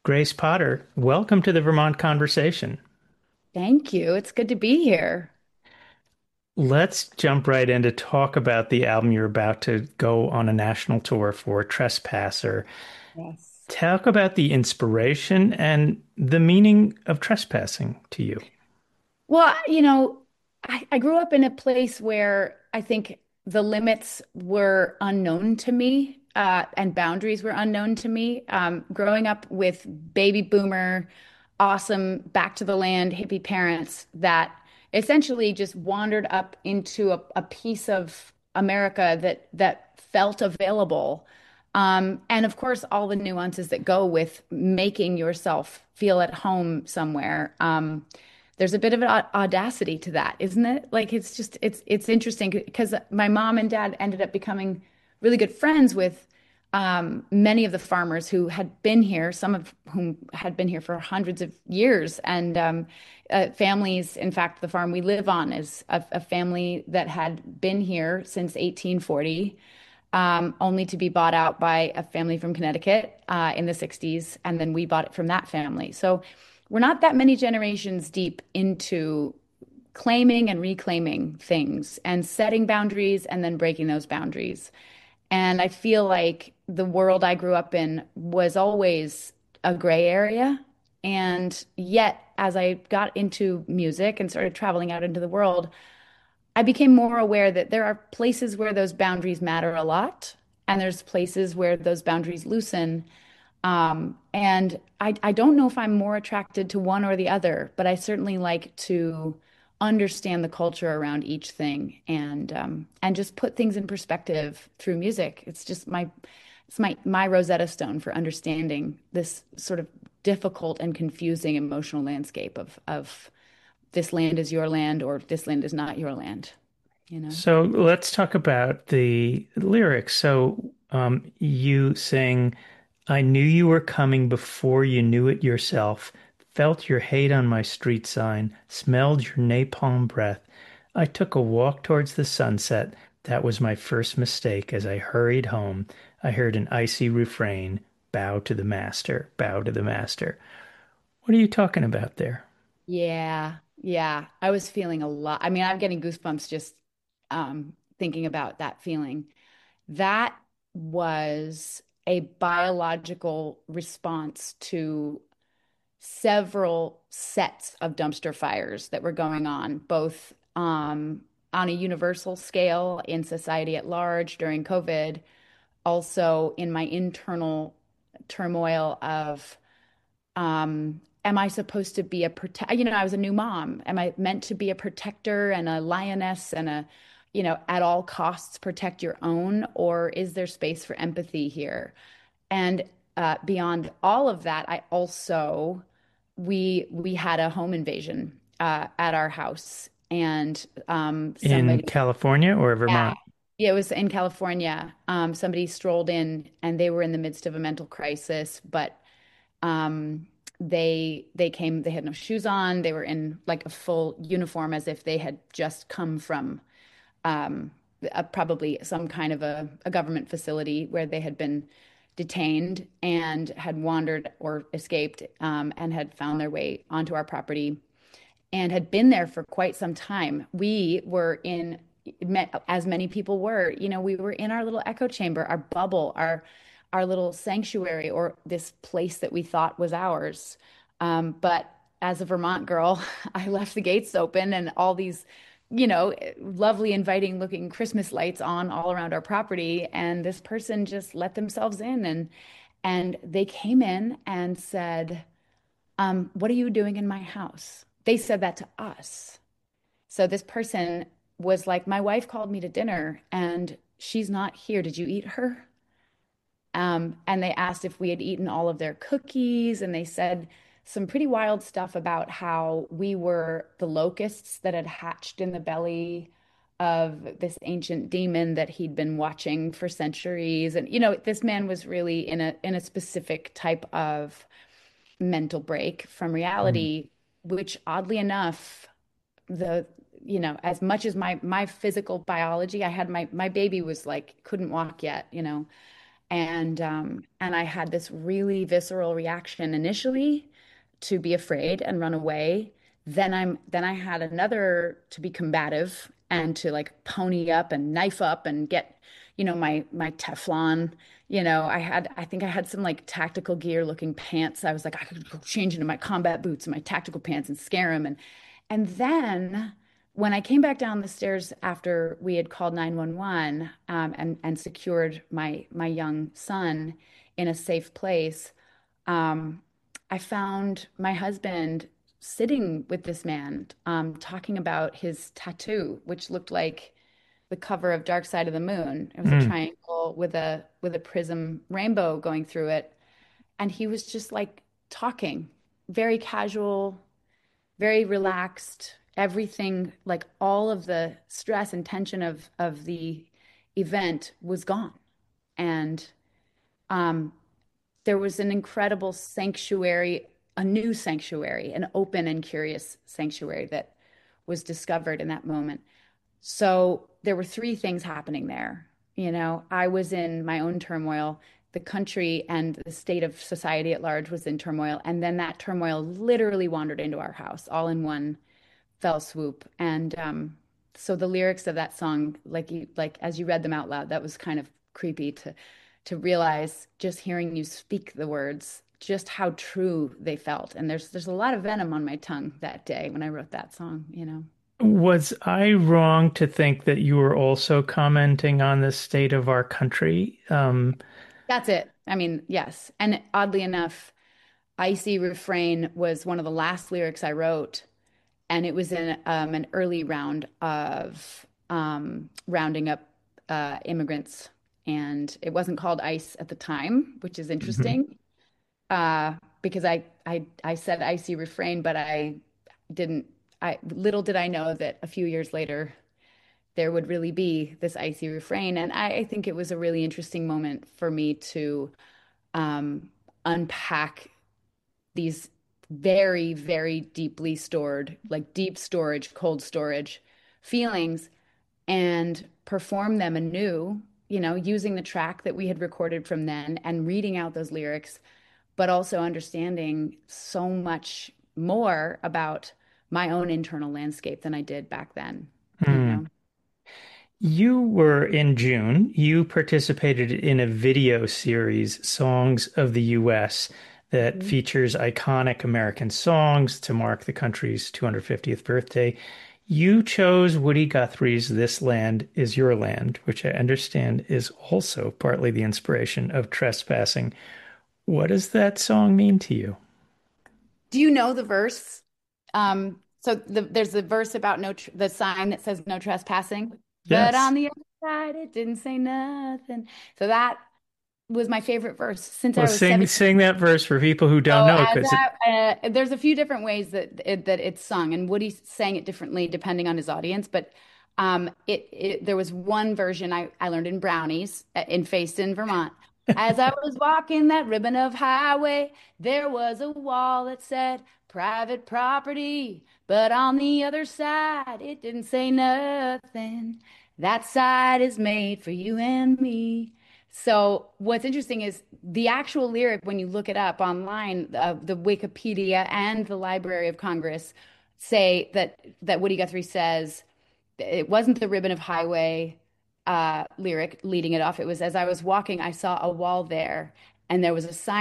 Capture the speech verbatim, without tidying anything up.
Grace Potter, welcome to the Vermont Conversation. Thank you. It's good to be here. Let's jump right in to talk about the album you're about to go on a national tour for, Trespasser. Yes. Talk about the inspiration and the meaning of trespassing to you. Well, you know, I, I grew up in a place where I think the limits were unknown to me, uh, and boundaries were unknown to me. Um, growing up with baby boomer, awesome, back to the land, hippie parents that essentially just wandered up into a, a piece of America that that felt available. Um, and of course, all the nuances that go with making yourself feel at home somewhere. Um, there's a bit of an audacity to that, isn't it? Like it's just it's it's interesting because my mom and dad ended up becoming really good friends with um, many of the farmers who had been here, some of whom had been here for hundreds of years, and um, uh, families. In fact, the farm we live on is a, a family that had been here since eighteen forty, um, only to be bought out by a family from Connecticut uh, in the sixties, and then we bought it from that family. So we're not that many generations deep into claiming and reclaiming things and setting boundaries and then breaking those boundaries. And I feel like the world I grew up in was always a gray area. And yet, as I got into music and started traveling out into the world, I became more aware that there are places where those boundaries matter a lot, and there's places where those boundaries loosen. Um, and I, I don't know if I'm more attracted to one or the other, but I certainly like to understand the culture around each thing and um, and just put things in perspective through music. It's just my it's my my Rosetta Stone for understanding this sort of difficult and confusing emotional landscape of of this land is your land or this land is not your land, you know? So let's talk about the lyrics. So um, you sing, I knew you were coming before you knew it yourself, felt your hate on my street sign, smelled your napalm breath. I took a walk towards the sunset. That was my first mistake. As I hurried home, I heard an icy refrain, bow to the master, bow to the master. What are you talking about there? Yeah, yeah. I was feeling a lot. I mean, I'm getting goosebumps just um, thinking about that feeling. That was a biological response to several sets of dumpster fires that were going on, both um, on a universal scale in society at large during COVID, also in my internal turmoil of um, am I supposed to be a protect? You know, I was a new mom. Am I meant to be a protector and a lioness and a, you know, at all costs protect your own, or is there space for empathy here? And uh, beyond all of that, I also we we had a home invasion uh, at our house, and um, In somebody, California or yeah, Vermont? yeah, it was in California. Um, somebody strolled in, and they were in the midst of a mental crisis, but um, they they came, they had no shoes on, they were in like a full uniform as if they had just come from um, a, probably some kind of a, a government facility where they had been detained and had wandered or escaped um, and had found their way onto our property and had been there for quite some time. We were in, as many people were, you know, we were in our little echo chamber, our bubble, our our little sanctuary, or this place that we thought was ours. Um, but as a Vermont girl, I left the gates open and all these, you know, lovely, inviting looking Christmas lights on all around our property. And this person just let themselves in and and they came in and said, um, what are you doing in my house? They said that to us. So this person was like, my wife called me to dinner and she's not here. Did you eat her? Um, and they asked if we had eaten all of their cookies. And they said some pretty wild stuff about how we were the locusts that had hatched in the belly of this ancient demon that he'd been watching for centuries. And, you know, this man was really in a in a specific type of mental break from Hmm. reality, which oddly enough, the you know, as much as my my physical biology, I had my my baby was like couldn't walk yet, you know, And um, and I had this really visceral reaction initially to be afraid and run away. Then I'm then I had another to be combative and to like pony up and knife up and get, you know, my my Teflon. You know, I had I think I had some like tactical gear looking pants. I was like, I could go change into my combat boots and my tactical pants and scare him. And and then when I came back down the stairs after we had called nine one one, um, and and secured my my young son in a safe place, um, I found my husband sitting with this man, um, talking about his tattoo, which looked like the cover of Dark Side of the Moon. It was a Mm. triangle with a with a prism rainbow going through it, and he was just like talking, very casual, very relaxed. Everything, like all of the stress and tension of of the event was gone. And um, there was an incredible sanctuary, a new sanctuary, an open and curious sanctuary that was discovered in that moment. So there were three things happening there. You know, I was in my own turmoil. The country and the state of society at large was in turmoil. And then that turmoil literally wandered into our house all in one fell swoop. And um, so the lyrics of that song, like you, like as you read them out loud, that was kind of creepy to to realize just hearing you speak the words, just how true they felt. And there's there's a lot of venom on my tongue that day when I wrote that song, you know. Was I wrong to think that you were also commenting on the state of our country? Um, That's it. I mean, yes. And oddly enough, Icy Refrain was one of the last lyrics I wrote, and it was in um, an early round of um, rounding up uh, immigrants. And it wasn't called ICE at the time, which is mhm. interesting, uh, because I, I I said icy refrain, but I didn't. I little did I know that a few years later there would really be this icy refrain, and I, I think it was a really interesting moment for me to um, unpack these very, very deeply stored, like deep storage, cold storage feelings and perform them anew, you know, using the track that we had recorded from then and reading out those lyrics, but also understanding so much more about my own internal landscape than I did back then, you Hmm. know? You were in June, you participated in a video series, Songs of the U S, that Mhm. features iconic American songs to mark the country's two hundred fiftieth birthday. You chose Woody Guthrie's This Land Is Your Land, which I understand is also partly the inspiration of Trespassing. What does that song mean to you? Do you know the verse? Um, so the, there's the verse about no tr the sign that says no trespassing, but Yes. on the other side it didn't say nothing. So that was my favorite verse since Well, I was sing seven. sing that verse for people who don't So know, as because it, I, uh, there's a few different ways that it, that it's sung, and Woody sang it differently depending on his audience. But um, it, it there was one version I, I learned in Brownies uh, in Facein, Vermont. As I was walking that ribbon of highway, there was a wall that said private property, but on the other side, it didn't say nothing. That side is made for you and me. So what's interesting is the actual lyric, when you look it up online, uh, the Wikipedia and the Library of Congress say that that Woody Guthrie says it wasn't the ribbon of highway uh, lyric leading it off. It was as I was walking, I saw a wall there, and there was a sign.